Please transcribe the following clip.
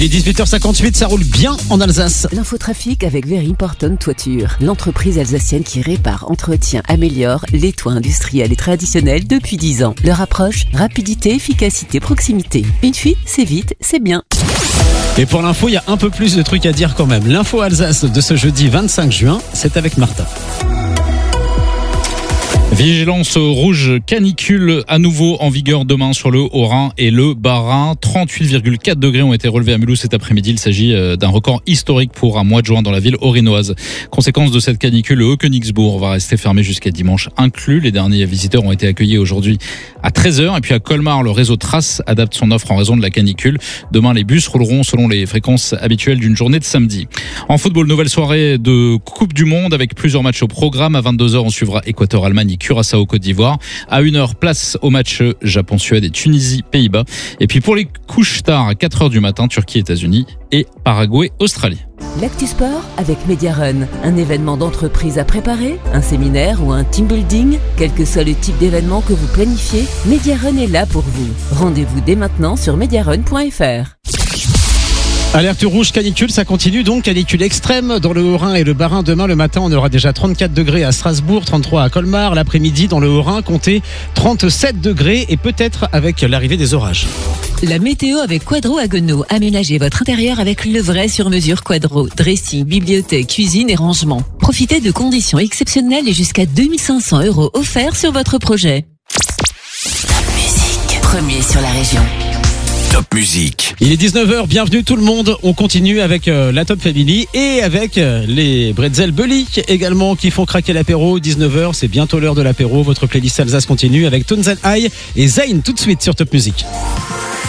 Et 18h58, ça roule bien en Alsace. L'infotrafic avec Very Important Toiture, l'entreprise alsacienne qui répare, entretient, améliore les toits industriels et traditionnels depuis 10 ans. Leur approche, rapidité, efficacité, proximité. Une fuite, c'est vite, c'est bien. Et pour l'info, il y a un peu plus de trucs à dire quand même. L'info Alsace de ce jeudi 25 juin, c'est avec Martin. Vigilance rouge canicule à nouveau en vigueur demain sur le Haut-Rhin et le Bas-Rhin. 38,4 degrés ont été relevés à Mulhouse cet après-midi. Il s'agit d'un record historique pour un mois de juin dans la ville haut-rhinoise. Conséquence de cette canicule, le Haut-Königsbourg va rester fermé jusqu'à dimanche inclus. Les derniers visiteurs ont été accueillis aujourd'hui à 13h. Et puis à Colmar, le réseau Trace adapte son offre en raison de la canicule. Demain, les bus rouleront selon les fréquences habituelles d'une journée de samedi. En football, nouvelle soirée de Coupe du Monde avec plusieurs matchs au programme. À 22h, on suivra Équateur-Allemagne, Curaçao, Côte d'Ivoire. À 1h, place au match Japon-Suède et Tunisie-Pays-Bas. Et puis pour les couches tard, à 4h du matin, Turquie-États-Unis et Paraguay-Australie. L'Actu Sport avec Mediarun. Un événement d'entreprise à préparer, un séminaire ou un team building, quel que soit le type d'événement que vous planifiez, Mediarun est là pour vous. Rendez-vous dès maintenant sur mediarun.fr. Alerte rouge canicule, ça continue donc, canicule extrême dans le Haut-Rhin et le Bas-Rhin. Demain le matin, on aura déjà 34 degrés à Strasbourg, 33 à Colmar. L'après-midi dans le Haut-Rhin, comptez 37 degrés et peut-être avec l'arrivée des orages. La météo avec Quadro Haguenau. Aménagez votre intérieur avec le vrai sur-mesure Quadro. Dressing, bibliothèque, cuisine et rangement. Profitez de conditions exceptionnelles et jusqu'à 2500 € offerts sur votre projet. Top Musique, premier sur la région. Top Musique. Il est 19h, bienvenue tout le monde. On continue avec la Top Family et avec les Bretzel Bully également qui font craquer l'apéro. 19h, c'est bientôt l'heure de l'apéro. Votre playlist Alsace continue avec Tones and I et Zayn tout de suite sur Top Musique.